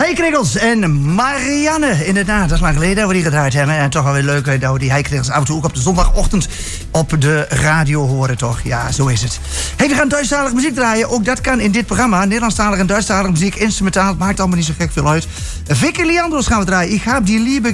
Heikregels en Marianne. Inderdaad, dat is lang geleden dat we die gedraaid hebben. En toch wel weer leuk dat we die Heikregels af en toe ook op de zondagochtend op de radio horen, toch? Ja, zo is het. Hey, we gaan Duitsstalige muziek draaien. Ook dat kan in dit programma. Nederlandstalige en Duitsstalige muziek, instrumentaal. Maakt allemaal niet zo gek veel uit. Vicky Leandros gaan we draaien. Ik heb die lieve